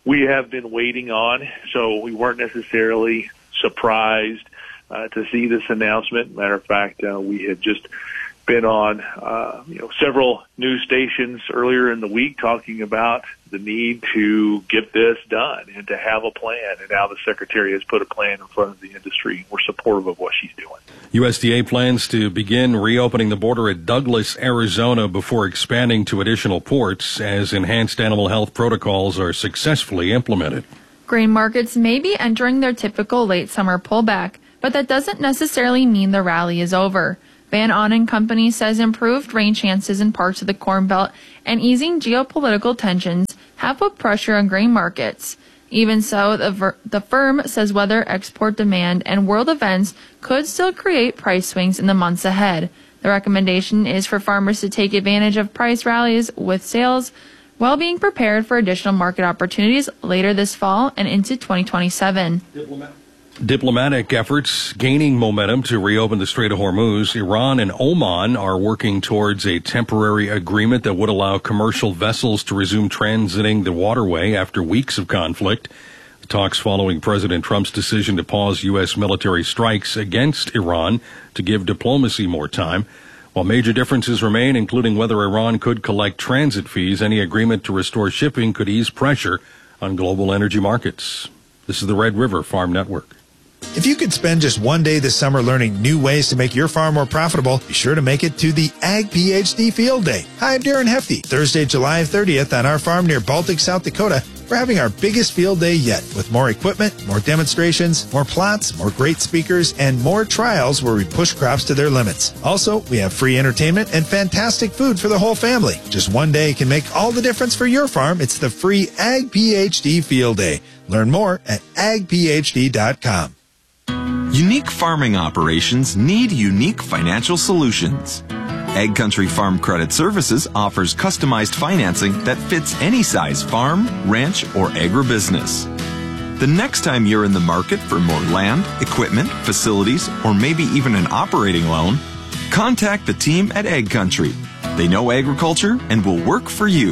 we have been waiting on, so we weren't necessarily surprised uh, to see this announcement. Matter of fact, uh, we had just been on uh, you know several news stations earlier in the week talking about the need to get this done and to have a plan. And now the Secretary has put a plan in front of the industry. We're supportive of what she's doing. U S D A plans to begin reopening the border at Douglas, Arizona before expanding to additional ports as enhanced animal health protocols are successfully implemented. Grain markets may be entering their typical late summer pullback, but that doesn't necessarily mean the rally is over. Van Onen Company says improved rain chances in parts of the Corn Belt and easing geopolitical tensions have put pressure on grain markets. Even so, the, ver- the firm says weather, export demand, and world events could still create price swings in the months ahead. The recommendation is for farmers to take advantage of price rallies with sales while being prepared for additional market opportunities later this fall and into twenty twenty-seven. Diplomat. Diplomatic efforts gaining momentum to reopen the Strait of Hormuz. Iran and Oman are working towards a temporary agreement that would allow commercial vessels to resume transiting the waterway after weeks of conflict. The talks following President Trump's decision to pause U S military strikes against Iran to give diplomacy more time. While major differences remain, including whether Iran could collect transit fees, any agreement to restore shipping could ease pressure on global energy markets. This is the Red River Farm Network. If you could spend just one day this summer learning new ways to make your farm more profitable, be sure to make it to the Ag PhD Field Day. Hi, I'm Darren Hefty. Thursday, July thirtieth on our farm near Baltic, South Dakota, we're having our biggest field day yet with more equipment, more demonstrations, more plots, more great speakers, and more trials where we push crops to their limits. Also, we have free entertainment and fantastic food for the whole family. Just one day can make all the difference for your farm. It's the free Ag PhD Field Day. Learn more at ag p h d dot com. Unique farming operations need unique financial solutions. Ag Country Farm Credit Services offers customized financing that fits any size farm, ranch, or agribusiness. The next time you're in the market for more land, equipment, facilities, or maybe even an operating loan, contact the team at Ag Country. They know agriculture and will work for you.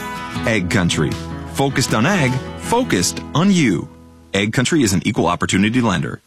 Ag Country. Focused on ag, focused on you. Ag Country is an equal opportunity lender.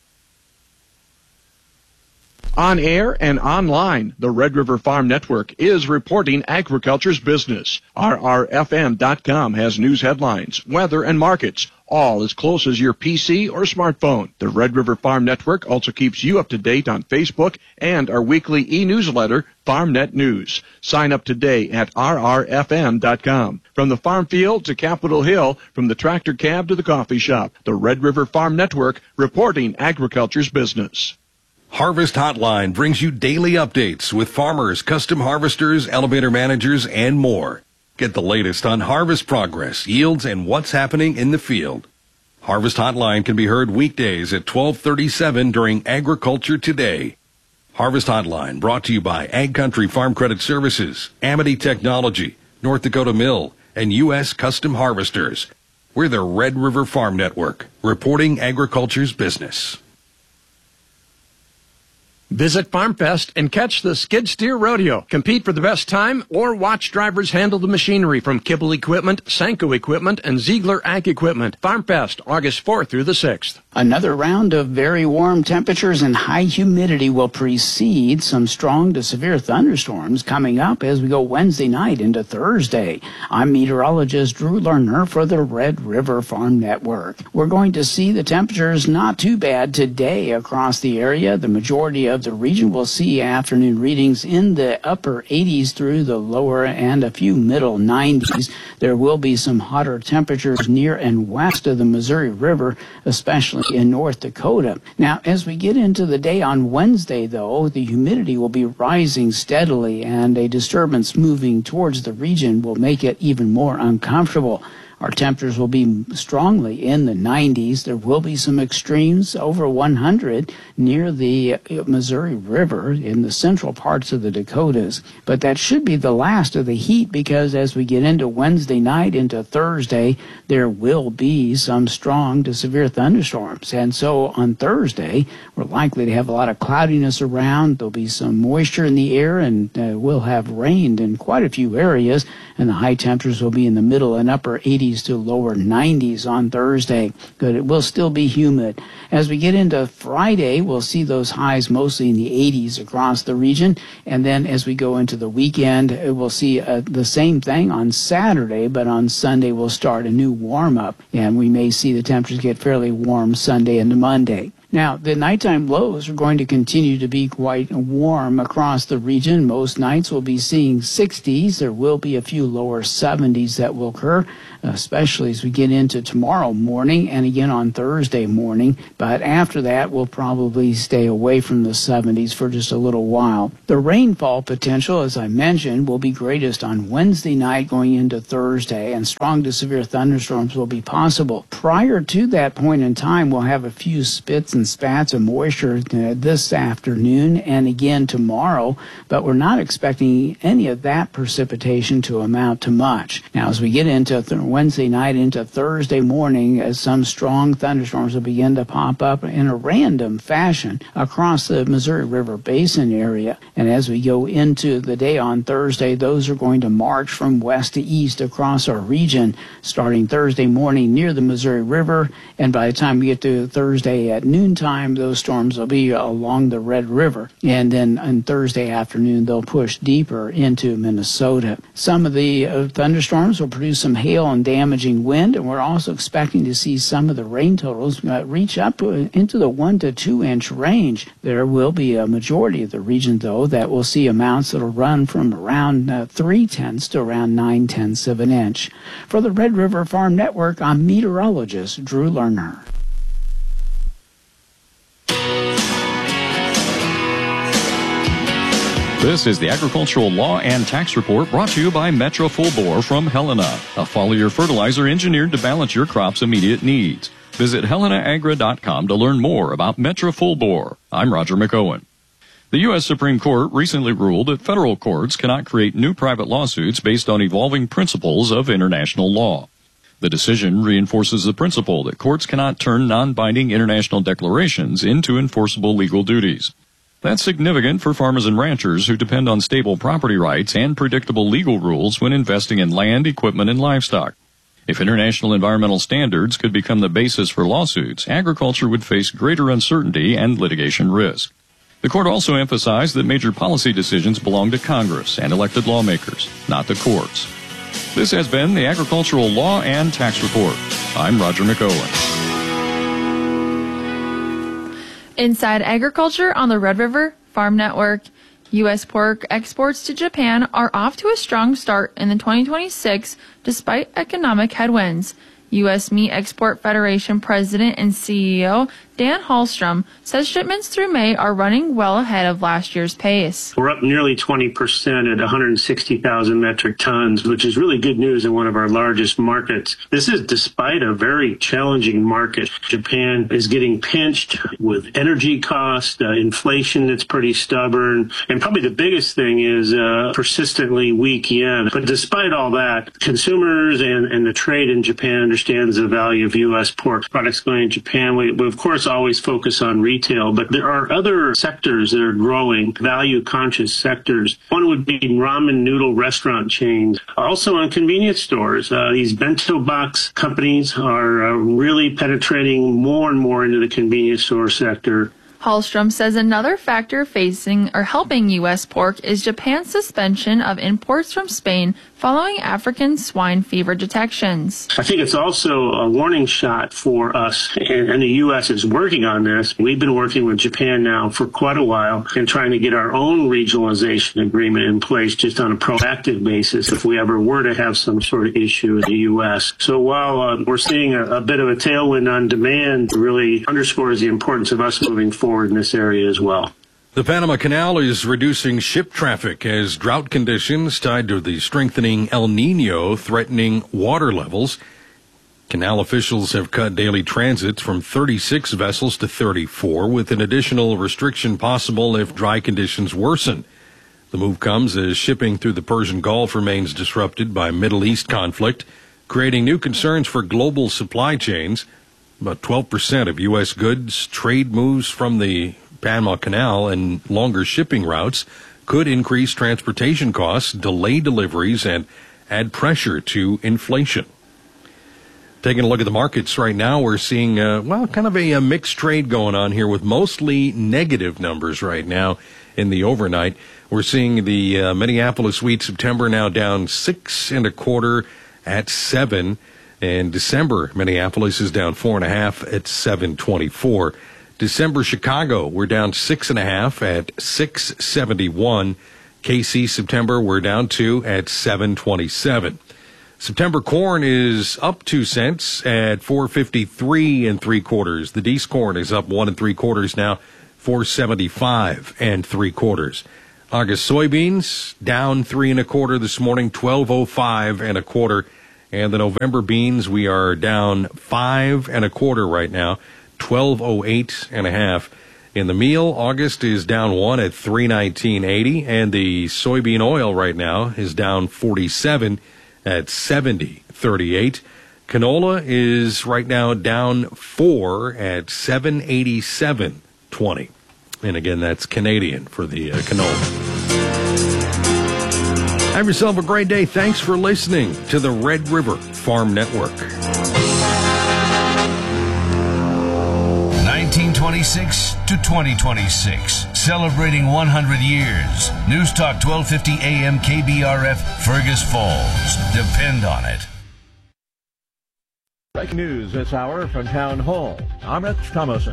On air and online, the Red River Farm Network is reporting agriculture's business. R R F M dot com has news headlines, weather, and markets, all as close as your P C or smartphone. The Red River Farm Network also keeps you up to date on Facebook and our weekly e-newsletter, FarmNet News. Sign up today at R R F M dot com. From the farm field to Capitol Hill, from the tractor cab to the coffee shop, the Red River Farm Network reporting agriculture's business. Harvest Hotline brings you daily updates with farmers, custom harvesters, elevator managers, and more. Get the latest on harvest progress, yields, and what's happening in the field. Harvest Hotline can be heard weekdays at twelve thirty-seven during Agriculture Today. Harvest Hotline brought to you by Ag Country Farm Credit Services, Amity Technology, North Dakota Mill, and U S Custom Harvesters. We're the Red River Farm Network, reporting agriculture's business. Visit FarmFest and catch the Skid Steer Rodeo. Compete for the best time or watch drivers handle the machinery from Kibble Equipment, Sanko Equipment, and Ziegler Ag Equipment. FarmFest, August fourth through the sixth. Another round of very warm temperatures and high humidity will precede some strong to severe thunderstorms coming up as we go Wednesday night into Thursday. I'm meteorologist Drew Lerner for the Red River Farm Network. We're going to see the temperatures not too bad today across the area. The majority of the region will see afternoon readings in the upper eighties through the lower and a few middle nineties. There will be some hotter temperatures near and west of the Missouri River, especially in North Dakota. Now, as we get into the day on Wednesday, though, the humidity will be rising steadily, and a disturbance moving towards the region will make it even more uncomfortable. Our temperatures will be strongly in the nineties. There will be some extremes over one hundred near the Missouri River in the central parts of the Dakotas. But that should be the last of the heat, because as we get into Wednesday night into Thursday, there will be some strong to severe thunderstorms. And so on Thursday, we're likely to have a lot of cloudiness around. There'll be some moisture in the air, and uh, we'll have rained in quite a few areas, and the high temperatures will be in the middle and upper eighties eighties to lower nineties on Thursday. But it will still be humid. As we get into Friday, we'll see those highs mostly in the eighties across the region. And then as we go into the weekend, we'll see uh, the same thing on Saturday, but on Sunday we'll start a new warm-up. And we may see the temperatures get fairly warm Sunday into Monday. Now, the nighttime lows are going to continue to be quite warm across the region. Most nights will be seeing sixties. There will be a few lower seventies that will occur, especially as we get into tomorrow morning and again on Thursday morning. But after that, we'll probably stay away from the seventies for just a little while. The rainfall potential, as I mentioned, will be greatest on Wednesday night going into Thursday, and strong to severe thunderstorms will be possible. Prior to that point in time, we'll have a few spits and spats of moisture uh, this afternoon and again tomorrow, but we're not expecting any of that precipitation to amount to much. Now, as we get into th- Wednesday night into Thursday morning, as some strong thunderstorms will begin to pop up in a random fashion across the Missouri River Basin area. And as we go into the day on Thursday, those are going to march from west to east across our region, starting Thursday morning near the Missouri River, and by the time we get to Thursday at noon time, those storms will be along the Red River. And then on Thursday afternoon, they'll push deeper into Minnesota. Some of the uh, thunderstorms will produce some hail and damaging wind, and we're also expecting to see some of the rain totals uh, reach up uh, into the one to two inch range. There will be a majority of the region, though, that will see amounts that will run from around uh, three tenths to around nine tenths of an inch. For the Red River Farm Network, I'm meteorologist Drew Lerner. This is the Agricultural Law and Tax Report brought to you by Metro Full Bore from Helena, a foliar fertilizer engineered to balance your crop's immediate needs. Visit helena agra dot com to learn more about Metro Full Bore. I'm Roger McOwen. The U S Supreme Court recently ruled that federal courts cannot create new private lawsuits based on evolving principles of international law. The decision reinforces the principle that courts cannot turn non-binding international declarations into enforceable legal duties. That's significant for farmers and ranchers who depend on stable property rights and predictable legal rules when investing in land, equipment, and livestock. If international environmental standards could become the basis for lawsuits, agriculture would face greater uncertainty and litigation risk. The court also emphasized that major policy decisions belong to Congress and elected lawmakers, not the courts. This has been the Agricultural Law and Tax Report. I'm Roger McOwen. Inside Agriculture on the Red River Farm Network. U S pork exports to Japan are off to a strong start in the twenty twenty-six despite economic headwinds. U S Meat Export Federation President and C E O Dan Hallstrom says shipments through May are running well ahead of last year's pace. We're up nearly twenty percent at one hundred sixty thousand metric tons, which is really good news in one of our largest markets. This is despite a very challenging market. Japan is getting pinched with energy costs, uh, inflation that's pretty stubborn, and probably the biggest thing is uh, persistently weak yen. But despite all that, consumers and, and the trade in Japan understands the value of U S pork products going to Japan. We, we of course, always focus on retail, but there are other sectors that are growing, value-conscious sectors. One would be ramen noodle restaurant chains. Also on convenience stores, uh, these bento box companies are uh, really penetrating more and more into the convenience store sector. Hallstrom says another factor facing or helping U S pork is Japan's suspension of imports from Spain following African swine fever detections. I think it's also a warning shot for us, and, and the U S is working on this. We've been working with Japan now for quite a while and trying to get our own regionalization agreement in place just on a proactive basis if we ever were to have some sort of issue in the U S. So while uh, we're seeing a, a bit of a tailwind on demand, it really underscores the importance of us moving forward in this area as well. The Panama Canal is reducing ship traffic as drought conditions tied to the strengthening El Nino threatening water levels. Canal officials have cut daily transits from thirty-six vessels to thirty-four, with an additional restriction possible if dry conditions worsen. The move comes as shipping through the Persian Gulf remains disrupted by Middle East conflict, creating new concerns for global supply chains. About twelve percent of U S goods trade moves from the Panama Canal, and longer shipping routes could increase transportation costs, delay deliveries, and add pressure to inflation. Taking a look at the markets right now, we're seeing, uh, well, kind of a, a mixed trade going on here with mostly negative numbers right now in the overnight. We're seeing the uh, Minneapolis wheat September now down six and a quarter at seven. And December, Minneapolis is down four and a half at seven twenty-four. December, Chicago, we're down six and a half at six seventy-one. K C, September, we're down two at seven twenty-seven. September corn is up two cents at four fifty-three and three quarters. The Deese corn is up one and three quarters now, four seventy-five and three quarters. August soybeans down three and a quarter this morning, twelve oh five and a quarter. And the November beans, we are down five and a quarter right now, twelve oh eight and a half. In the meal, August is down one at three nineteen eighty, and the soybean oil right now is down forty-seven at seventy thirty-eight. Canola is right now down four at seven eighty-seven twenty. And again, that's Canadian for the uh, canola. Have yourself a great day. Thanks for listening to the Red River Farm Network. nineteen twenty-six to twenty twenty-six, celebrating one hundred years. News Talk twelve fifty A M K B R F, Fergus Falls. Depend on it. Breaking news this hour from Town Hall. I'm Rich Thomason.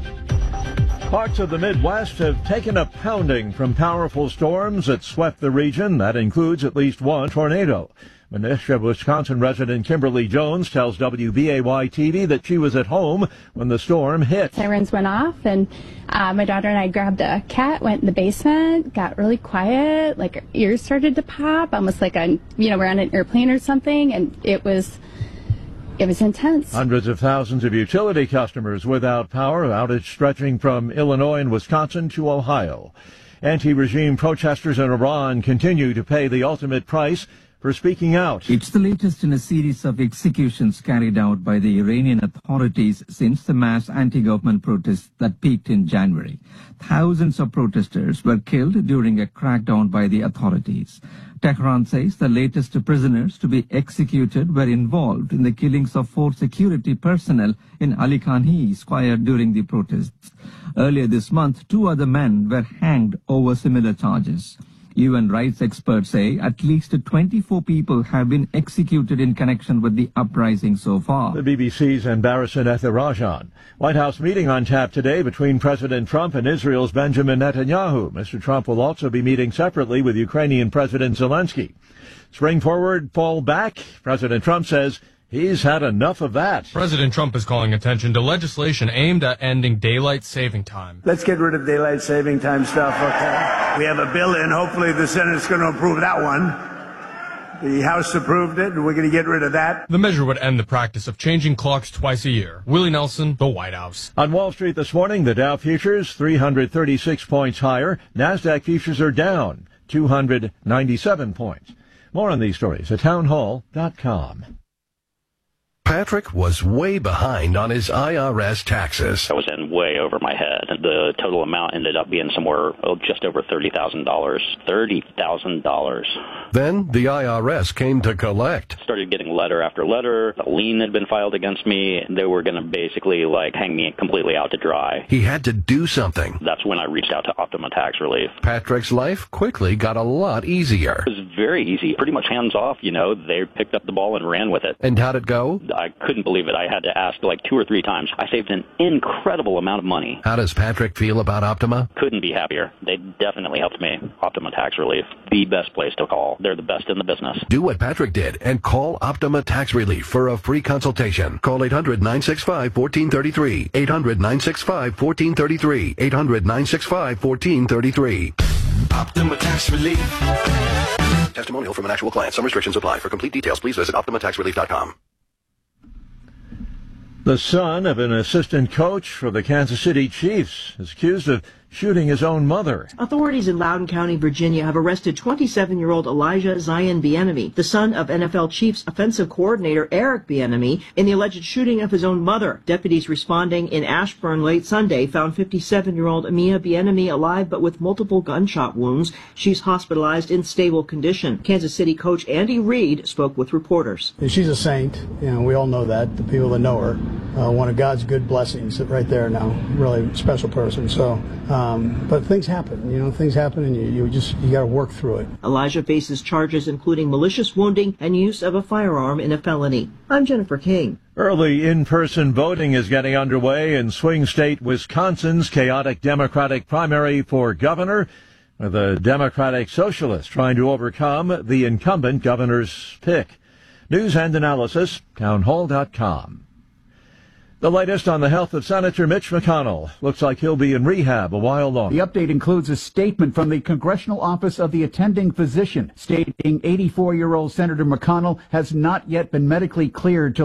Parts of the Midwest have taken a pounding from powerful storms that swept the region. That includes at least one tornado. Menasha, Wisconsin resident Kimberly Jones tells W B A Y T V that she was at home when the storm hit. Sirens went off, and uh, my daughter and I grabbed a cat, went in the basement, got really quiet, like our ears started to pop, almost like a, you know, we're on an airplane or something, and it was... It was intense. Hundreds of thousands of utility customers without power, outage stretching from Illinois and Wisconsin to Ohio. Anti-regime protesters in Iran continue to pay the ultimate price for speaking out. It's the latest in a series of executions carried out by the Iranian authorities since the mass anti-government protests that peaked in January. Thousands of protesters were killed during a crackdown by the authorities. Tehran says the latest prisoners to be executed were involved in the killings of four security personnel in Ali Khanhi Square during the protests. Earlier this month, two other men were hanged over similar charges. U N rights experts say at least twenty-four people have been executed in connection with the uprising so far. The B B C's Barasan Ethirajan. White House meeting on tap today between President Trump and Israel's Benjamin Netanyahu. Mister Trump will also be meeting separately with Ukrainian President Zelensky. Spring forward, fall back. President Trump says he's had enough of that. President Trump is calling attention to legislation aimed at ending daylight saving time. Let's get rid of daylight saving time stuff, okay? We have a bill in. Hopefully the Senate's going to approve that one. The House approved it, and we're going to get rid of that. The measure would end the practice of changing clocks twice a year. Willie Nelson, the White House. On Wall Street this morning, the Dow futures three hundred thirty-six points higher. NASDAQ futures are down two hundred ninety-seven points. More on these stories at townhall dot com. Patrick was way behind on his I R S taxes. I was in way over my head. The total amount ended up being somewhere oh, just over thirty thousand dollars. thirty thousand dollars. Then the I R S came to collect. Started getting letter after letter. A lien had been filed against me. They were going to basically like hang me completely out to dry. He had to do something. That's when I reached out to Optima Tax Relief. Patrick's life quickly got a lot easier. It was very easy. Pretty much hands off, you know. They picked up the ball and ran with it. And how'd it go? I couldn't believe it. I had to ask like two or three times. I saved an incredible amount of money. How does Patrick feel about Optima? Couldn't be happier. They definitely helped me. Optima Tax Relief, the best place to call. They're the best in the business. Do what Patrick did and call Optima Tax Relief for a free consultation. Call eight hundred nine six five one four three three. eight hundred nine six five one four three three. eight hundred nine six five one four three three. Optima Tax Relief. Testimonial from an actual client. Some restrictions apply. For complete details, please visit optima tax relief dot com. The son of an assistant coach for the Kansas City Chiefs is accused of shooting his own mother. Authorities in Loudoun County, Virginia have arrested twenty-seven-year-old Elijah Zion Bieniemy, the son of N F L Chiefs offensive coordinator Eric Bieniemy, in the alleged shooting of his own mother. Deputies responding in Ashburn late Sunday found fifty-seven-year-old Amia Bieniemy alive but with multiple gunshot wounds. She's hospitalized in stable condition. Kansas City coach Andy Reid spoke with reporters. She's a saint. You know, we all know that, the people that know her. Uh, one of God's good blessings right there now. Really special person. So, um, but things happen. You know, things happen, and you, you just you got to work through it. Elijah faces charges including malicious wounding and use of a firearm in a felony. I'm Jennifer King. Early in-person voting is getting underway in swing state Wisconsin's chaotic Democratic primary for governor, with the Democratic Socialists trying to overcome the incumbent governor's pick. News and analysis, townhall dot com. The latest on the health of Senator Mitch McConnell. Looks like he'll be in rehab a while longer. The update includes a statement from the Congressional Office of the Attending Physician stating eighty-four-year-old Senator McConnell has not yet been medically cleared to